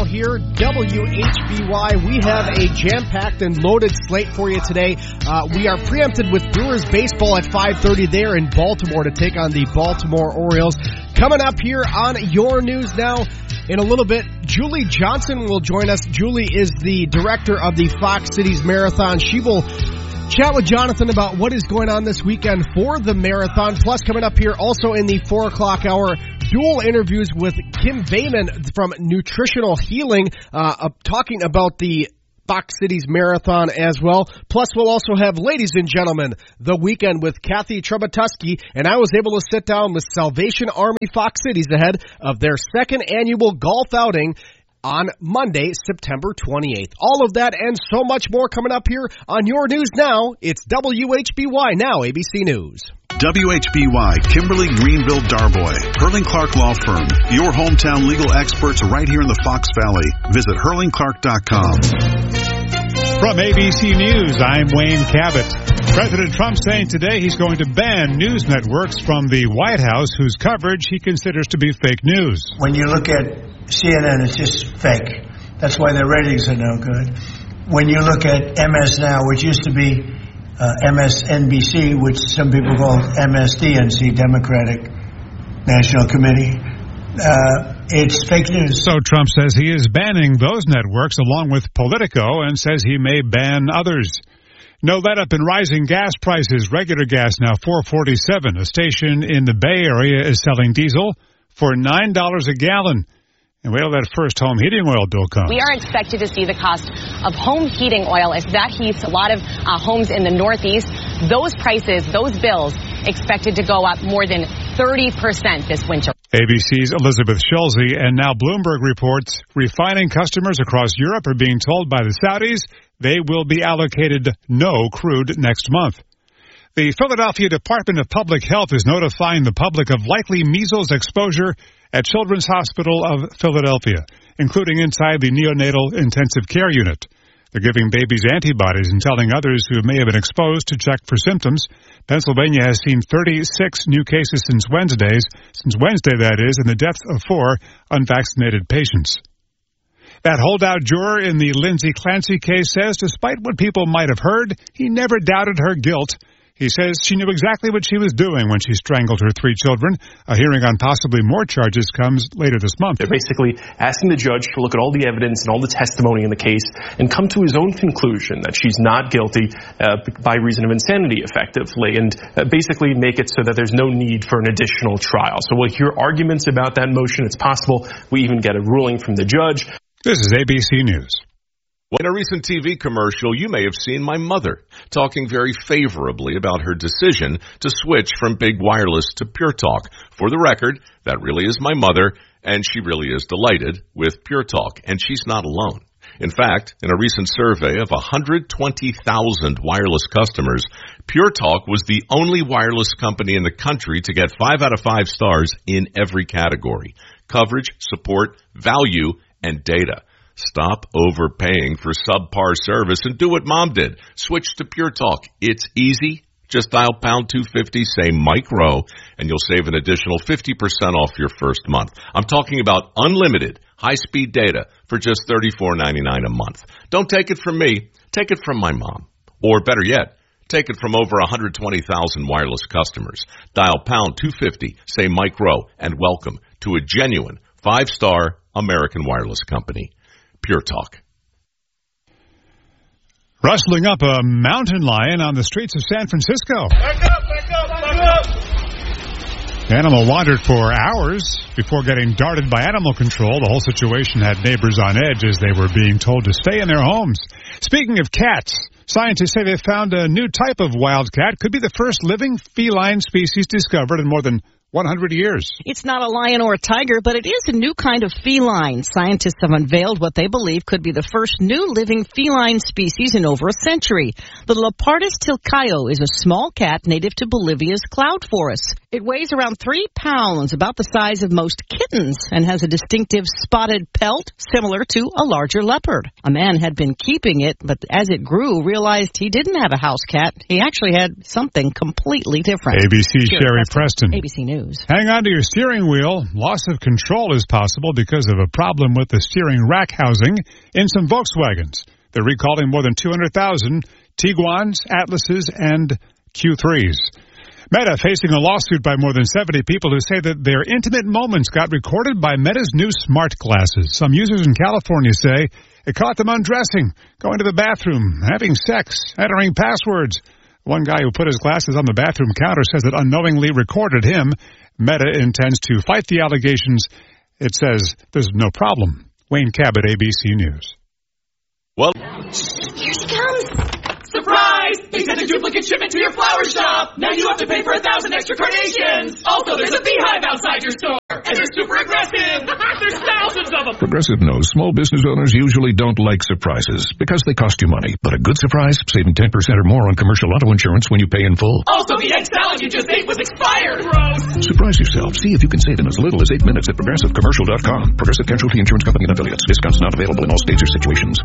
here, WHBY. We have a jam-packed and loaded slate for you today. We are preempted with Brewers baseball at 5:30 there in Baltimore to take on the Baltimore Orioles. Coming up here on Your News Now, in a little bit, Julie Johnson will join us. Julie is the director of the Fox Cities Marathon. She will chat with Jonathan about what is going on this weekend for the marathon. Plus, coming up here also in the 4 o'clock hour, dual interviews with Kim Vayman from Nutritional Healing, talking about the Fox Cities Marathon as well. Plus, we'll also have, ladies and gentlemen, The Weekend with Kathy Trebatusky, and I was able to sit down with Salvation Army Fox Cities ahead of their second annual golf outing on Monday, September 28th. All of that and so much more coming up here on Your News Now. It's WHBY Now, ABC News. WHBY, Kimberly Greenville Darboy, Hurling Clark Law Firm, your hometown legal experts right here in the Fox Valley. Visit hurlingclark.com. From ABC News, I'm Wayne Cabot. President Trump saying today he's going to ban news networks from the White House whose coverage he considers to be fake news. When you look at CNN, it's just fake. That's why their ratings are no good. When you look at MS Now, which used to be MSNBC, which some people call MSDNC, Democratic National Committee, it's fake news. So Trump says he is banning those networks along with Politico and says he may ban others. No let-up in rising gas prices. Regular gas now $4.47. A station in the Bay Area is selling diesel for $9 a gallon. And wait till that first home heating oil bill comes. We are expected to see the cost of home heating oil as that heats a lot of homes in the Northeast. Those prices, those bills, expected to go up more than 30% this winter. ABC's Elizabeth Schulze, and now Bloomberg reports refining customers across Europe are being told by the Saudis they will be allocated no crude next month. The Philadelphia Department of Public Health is notifying the public of likely measles exposure at Children's Hospital of Philadelphia, including inside the neonatal intensive care unit. They're giving babies antibodies and telling others who may have been exposed to check for symptoms. Pennsylvania has seen 36 new cases since Wednesday, that is, and the deaths of 4 unvaccinated patients. That holdout juror in the Lindsay Clancy case says despite what people might have heard, he never doubted her guilt. He says she knew exactly what she was doing when she strangled her 3 children. A hearing on possibly more charges comes later this month. They're basically asking the judge to look at all the evidence and all the testimony in the case and come to his own conclusion that she's not guilty by reason of insanity, effectively, and basically make it so that there's no need for an additional trial. So we'll hear arguments about that motion. It's possible we even get a ruling from the judge. This is ABC News. In a recent TV commercial, you may have seen my mother talking very favorably about her decision to switch from big wireless to Pure Talk. For the record, that really is my mother, and she really is delighted with Pure Talk, and she's not alone. In fact, in a recent survey of 120,000 wireless customers, Pure Talk was the only wireless company in the country to get 5 out of 5 stars in every category: coverage, support, value, and data. Stop overpaying for subpar service and do what Mom did. Switch to Pure Talk. It's easy. Just dial pound 250, say Mike Rowe, and you'll save an additional 50% off your first month. I'm talking about unlimited high-speed data for just $34.99 a month. Don't take it from me. Take it from my mom. Or better yet, take it from over 120,000 wireless customers. Dial pound 250, say Mike Rowe, and welcome to a genuine 5-star American wireless company. Pure Talk. Rustling up a mountain lion on the streets of San Francisco. Back up, back up, back up! The animal wandered for hours before getting darted by animal control. The whole situation had neighbors on edge as they were being told to stay in their homes. Speaking of cats, scientists say they found a new type of wildcat. Could be the first living feline species discovered in more than 100 years. It's not a lion or a tiger, but it is a new kind of feline. Scientists have unveiled what they believe could be the first new living feline species in over a century. The Leopardus tilcaio is a small cat native to Bolivia's cloud forests. It weighs around 3 pounds, about the size of most kittens, and has a distinctive spotted pelt similar to a larger leopard. A man had been keeping it, but as it grew, realized he didn't have a house cat. He actually had something completely different. ABC Sherry Preston. ABC News. News. Hang on to your steering wheel. Loss of control is possible because of a problem with the steering rack housing in some Volkswagens. They're recalling more than 200,000 Tiguans, Atlases, and Q3s. Meta facing a lawsuit by more than 70 people who say that their intimate moments got recorded by Meta's new smart glasses. Some users in California say it caught them undressing, going to the bathroom, having sex, entering passwords. One guy who put his glasses on the bathroom counter says it unknowingly recorded him. Meta intends to fight the allegations. It says there's no problem. Wayne Cabot, ABC News. Well, here she comes. Surprise! They sent a duplicate shipment to your flower shop. Now you have to pay for 1,000 extra carnations. Also, there's a beehive outside your store. And they're super aggressive. There's thousands of them. Progressive knows small business owners usually don't like surprises because they cost you money. But a good surprise, saving 10% or more on commercial auto insurance when you pay in full. Also, the egg salad you just ate was expired. Gross. Surprise yourself. See if you can save in as little as 8 minutes at ProgressiveCommercial.com. Progressive Casualty Insurance Company and Affiliates. Discounts not available in all states or situations.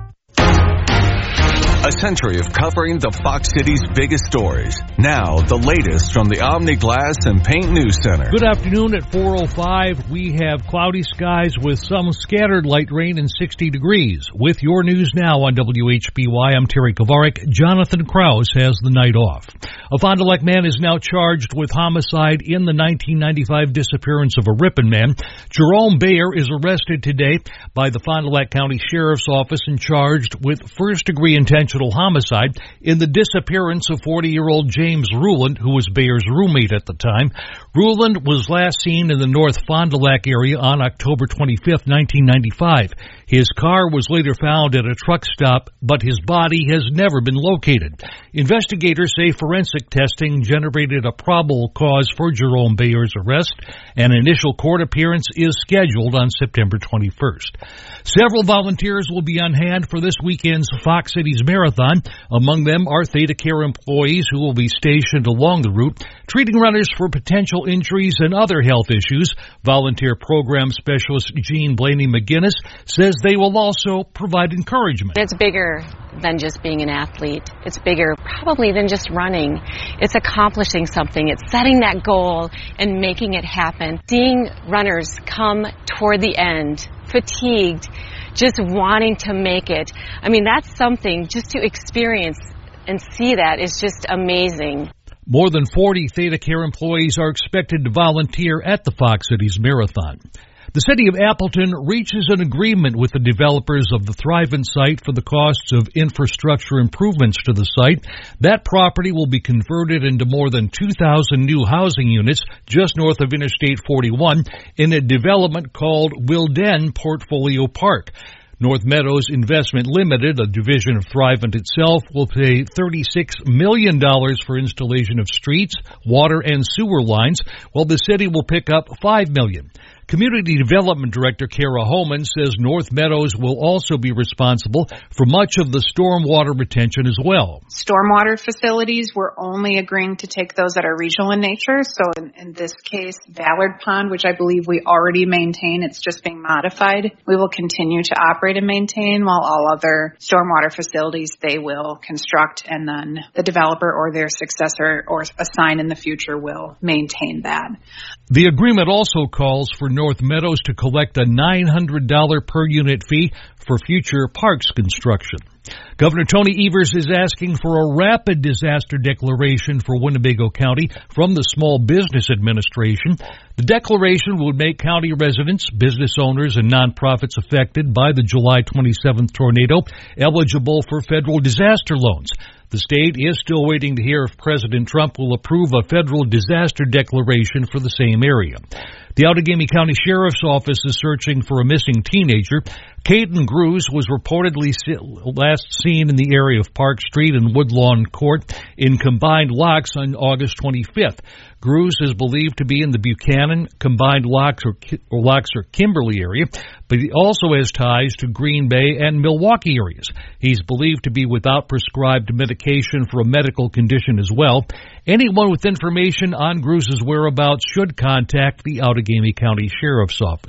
A century of covering the Fox City's biggest stories. Now, the latest from the Omni Glass and Paint News Center. Good afternoon at 4:05. We have cloudy skies with some scattered light rain and 60 degrees. With your news now on WHBY, I'm Terry Kovarik. Jonathan Krause has the night off. A Fond du Lac man is now charged with homicide in the 1995 disappearance of a Ripon man. Jerome Bayer is arrested today by the Fond du Lac County Sheriff's Office and charged with first-degree intentional homicide in the disappearance of 40-year-old James Ruland, who was Bayer's roommate at the time. Ruland was last seen in the North Fond du Lac area on October 25, 1995. His car was later found at a truck stop, but his body has never been located. Investigators say forensic testing generated a probable cause for Jerome Bayer's arrest. An initial court appearance is scheduled on September 21st. Several volunteers will be on hand for this weekend's Fox Cities Marathon. Among them are Theta Care employees who will be stationed along the route, treating runners for potential injuries and other health issues. Volunteer program specialist Jean Blaney McGinnis says they will also provide encouragement. It's bigger than just being an athlete. It's bigger probably than just running. It's accomplishing something. It's setting that goal and making it happen. Seeing runners come toward the end, fatigued, just wanting to make it. I mean, that's something just to experience and see that is just amazing. More than 40 Theta Care employees are expected to volunteer at the Fox Cities Marathon. The city of Appleton reaches an agreement with the developers of the Thrivent site for the costs of infrastructure improvements to the site. That property will be converted into more than 2,000 new housing units just north of Interstate 41 in a development called Wilden Portfolio Park. North Meadows Investment Limited, a division of Thrivent itself, will pay $36 million for installation of streets, water, and sewer lines, while the city will pick up $5 million. Community Development Director Kara Holman says North Meadows will also be responsible for much of the stormwater retention as well. Stormwater facilities, we're only agreeing to take those that are regional in nature. So in this case, Ballard Pond, which I believe we already maintain, it's just being modified. We will continue to operate and maintain, while all other stormwater facilities they will construct, and then the developer or their successor or assign in the future will maintain that. The agreement also calls for North Meadows to collect a $900 per unit fee for future parks construction. Governor Tony Evers is asking for a rapid disaster declaration for Winnebago County from the Small Business Administration. The declaration would make county residents, business owners, and nonprofits affected by the July 27th tornado eligible for federal disaster loans. The state is still waiting to hear if President Trump will approve a federal disaster declaration for the same area. The Outagamie County Sheriff's Office is searching for a missing teenager. Caden Gruz was reportedly last seen in the area of Park Street and Woodlawn Court in Combined Locks on August 25th. Gruz is believed to be in the Buchanan, Combined Locks or Kimberly area, but he also has ties to Green Bay and Milwaukee areas. He's believed to be without prescribed medication for a medical condition as well. Anyone with information on Gruz's whereabouts should contact the Outagamie County Sheriff's Office.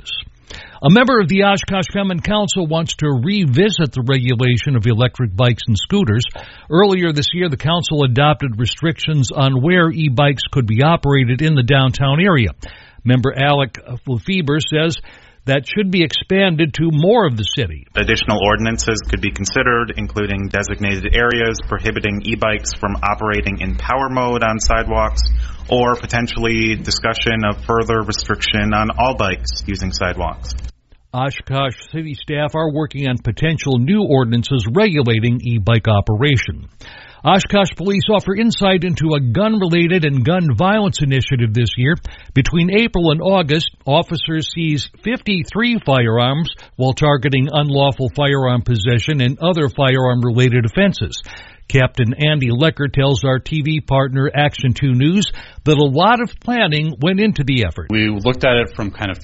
A member of the Oshkosh Common Council wants to revisit the regulation of electric bikes and scooters. Earlier this year, the council adopted restrictions on where e-bikes could be operated in the downtown area. Member Alec Lefebvre says that should be expanded to more of the city. Additional ordinances could be considered, including designated areas prohibiting e-bikes from operating in power mode on sidewalks, or potentially discussion of further restriction on all bikes using sidewalks. Oshkosh City staff are working on potential new ordinances regulating e-bike operation. Oshkosh police offer insight into a gun-related and gun violence initiative this year. Between April and August, officers seized 53 firearms while targeting unlawful firearm possession and other firearm-related offenses. Captain Andy Lecker tells our TV partner Action 2 News that a lot of planning went into the effort. We looked at it from kind of